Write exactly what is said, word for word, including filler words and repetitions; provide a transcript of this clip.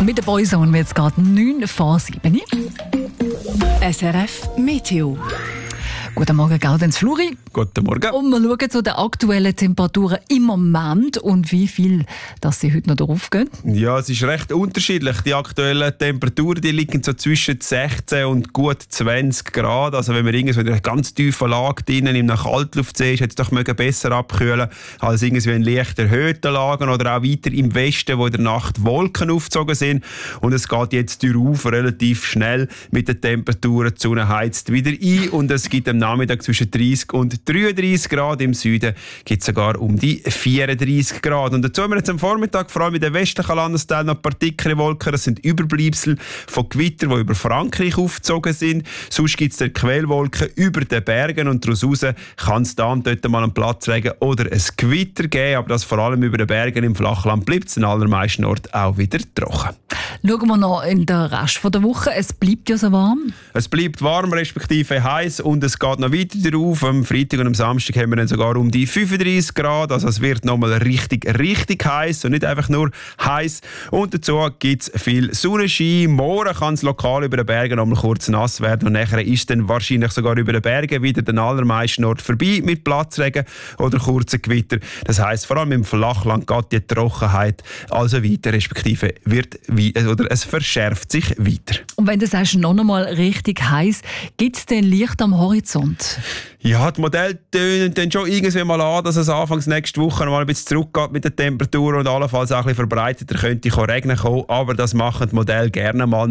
Und mit der Boyzone wird es gerade neun vor sieben. S R F Meteo. Guten Morgen, Gaudenz Fluri. Guten Morgen. Und wir schauen zu den aktuellen Temperaturen im Moment und wie viel dass sie heute noch drauf gehen. Ja, es ist recht unterschiedlich. Die aktuellen Temperaturen die liegen so zwischen sechzehn und gut zwanzig Grad. Also wenn man irgendwo in einer ganz tiefen Lage drinnen in einer Kaltluftsee ist, hätte es doch besser abkühlen als irgendwie in leicht erhöhten Lagen oder auch weiter im Westen, wo in der Nacht Wolken aufgezogen sind. Und es geht jetzt auf relativ schnell mit den Temperaturen. Die Sonne heizt wieder ein und es gibt am Nachmittag zwischen dreißig und dreiunddreißig Grad. Im Süden gibt es sogar um die vierunddreißig Grad. Und dazu haben wir jetzt am Vormittag vor allem in den westlichen Landesteilen noch Partikelwolken. Das sind Überbleibsel von Gewitter, die über Frankreich aufgezogen sind. Sonst gibt es Quellwolken über den Bergen und daraus raus kann es da und dort mal einen Platzregen oder ein Gewitter geben. Aber das vor allem über den Bergen im Flachland bleibt es in allermeisten Orten auch wieder trocken. Schauen wir noch in den Rest der Woche. Es bleibt ja so warm. Es bleibt warm, respektive heiß und es geht noch weiter darauf. Am Freitag und am Samstag haben wir dann sogar um die fünfunddreißig Grad. Also es wird nochmal richtig, richtig heiß und nicht einfach nur heiß. Und dazu gibt es viel Sonnenschein. Morgen kann es lokal über den Bergen nochmal kurz nass werden und nachher ist dann wahrscheinlich sogar über den Bergen wieder den allermeisten Orten vorbei mit Platzregen oder kurzen Gewitter. Das heisst, vor allem im Flachland geht die Trockenheit also weiter, respektive wird oder es verschärft sich weiter. Und wenn du sagst, noch einmal richtig heiß, gibt es denn Licht am Horizont? Ja, die Modelle tönen dann schon irgendwie mal an, dass es anfangs nächste Woche noch mal ein bisschen zurückgeht mit den Temperaturen und allenfalls auch ein bisschen verbreiteter könnte Regen kommen. Aber das machen die Modelle gerne mal.